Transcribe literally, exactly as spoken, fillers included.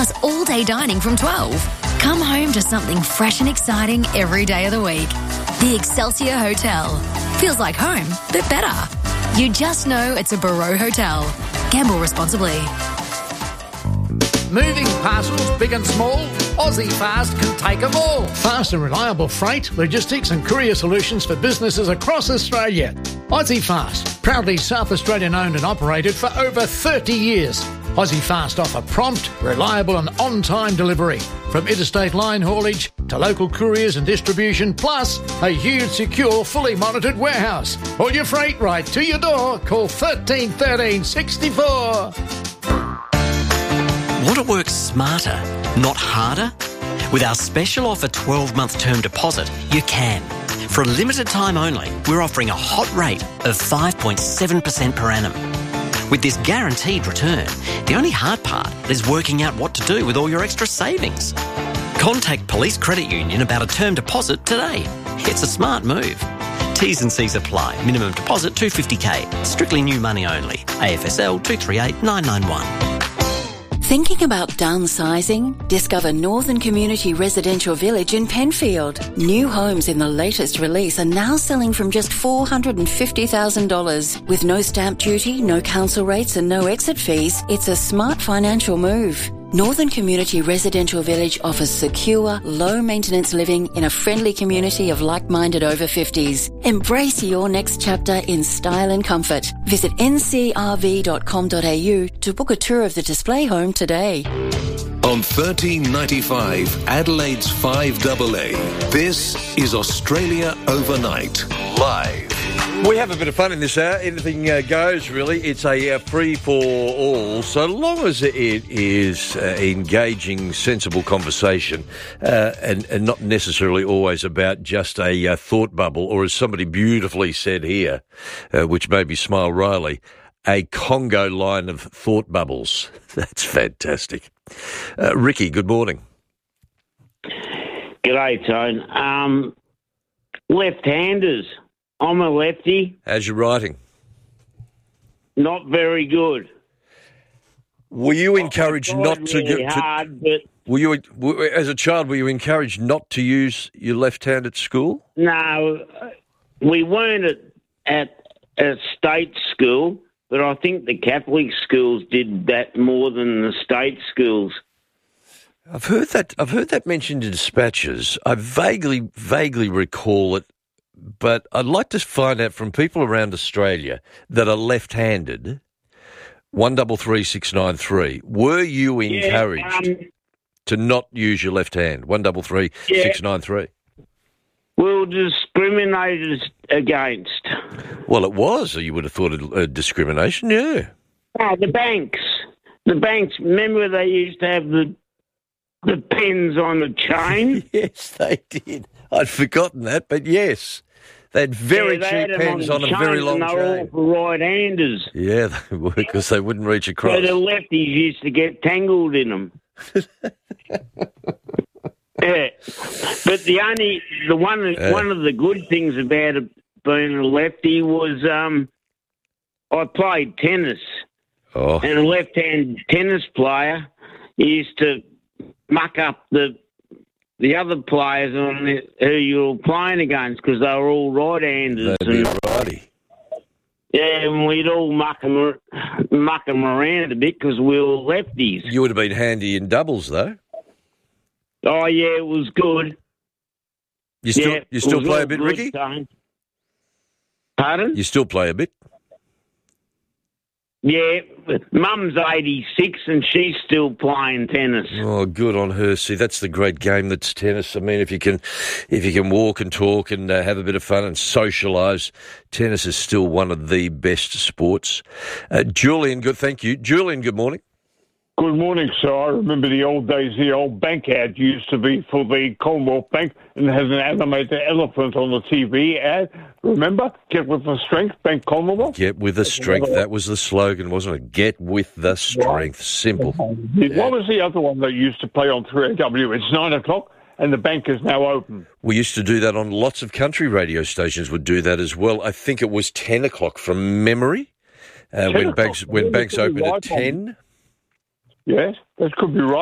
plus all-day dining from twelve. Come home to something fresh and exciting every day of the week. The Excelsior Hotel. Feels like home, but better. You just know it's a Barreau Hotel. Gamble responsibly. Moving parcels, big and small, Aussie Fast can take them all. Fast and reliable freight, logistics and courier solutions for businesses across Australia. Aussie Fast, proudly South Australian owned and operated for over thirty years. Aussie Fast offer prompt, reliable and on-time delivery. From interstate line haulage to local couriers and distribution, plus a huge, secure, fully monitored warehouse. All your freight right to your door. Call thirteen thirteen sixty-four. Want to work smarter, not harder? With our special offer twelve-month term deposit, you can. For a limited time only, we're offering a hot rate of five point seven percent per annum. With this guaranteed return, the only hard part is working out what to do with all your extra savings. Contact Police Credit Union about a term deposit today. It's a smart move. T's and C's apply. Minimum deposit two hundred fifty thousand. Strictly new money only. A F S L two three eight nine nine one. Thinking about downsizing? Discover Northern Community Residential Village in Penfield. New homes in the latest release are now selling from just four hundred fifty thousand dollars. With no stamp duty, no council rates and no exit fees, it's a smart financial move. Northern Community Residential Village offers secure, low-maintenance living in a friendly community of like-minded over fifties. Embrace your next chapter in style and comfort. Visit n c r v dot com dot a u to book a tour of the display home today. On thirteen ninety-five, Adelaide's five A A, this is Australia Overnight, live. We have a bit of fun in this hour. Anything uh, goes, really. It's a uh, free-for-all, so long as it is uh, engaging, sensible conversation uh, and, and not necessarily always about just a uh, thought bubble, or as somebody beautifully said here, uh, which made me smile wryly, a Congo line of thought bubbles. That's fantastic. Uh, Ricky, good morning. G'day, Tone. Um, left-handers. I'm a lefty. How's your writing? Not very good. Were you encouraged I not to, really to hard, but were you, were, as a child, were you encouraged not to use your left hand at school? no, we weren't at, at a state school, but I think the Catholic schools did that more than the state schools. I've heard that. I've heard that mentioned in dispatches. I vaguely, vaguely recall it, but I'd like to find out from people around Australia that are left-handed. One double three six nine three. Were you encouraged Yeah, um, to not use your left hand? One double three six nine three. we were discriminated against. Well, it was. You would have thought it uh, discrimination. Yeah. Oh, the banks. The banks. Remember they used to have the the pens on the chain? Yes, they did. I'd forgotten that, but yes. They had very Yeah, they had cheap them pens on, on, the a very chains long and they were all chain. for right-handers. Yeah, they were, because they wouldn't reach So across. the lefties used to get tangled in them. Yeah, but the only the one Yeah. one of the good things about it being a lefty was um, I played tennis, Oh, and a left-hand tennis player used to muck up the the other players on the, who you were playing against because they were all right-handers. that'd be And, a righty. yeah, and we'd all muck them, muck them around a bit because we were lefties. You would have been handy in doubles, though. Oh, yeah, it was good. You still, yeah, you it still was play all a bit, good, Ricky? Tone. Pardon? You still play a bit? Yeah, Mum's eighty-six and she's still playing tennis. Oh, good on her. See, that's the great game that's tennis. I mean, if you can, if you can walk and talk and uh, have a bit of fun and socialise, tennis is still one of the best sports. Uh, Julian, good. Thank you, Julian. Good morning. Good morning, sir. I remember the old days. The old bank ad used to be for the Commonwealth Bank and it has an animated elephant on the T V ad. Remember? Get with the strength, Bank Commonwealth. Get with the strength. That was the slogan, wasn't it? Get with the strength. Simple. What was the other one that used to play on three A W? It's nine o'clock and the bank is now open. We used to do that on lots of country radio stations would do that as well. I think it was ten o'clock from memory uh, when o'clock. banks when Yeah, banks that could be opened at right on. ten. Yes, that could be right.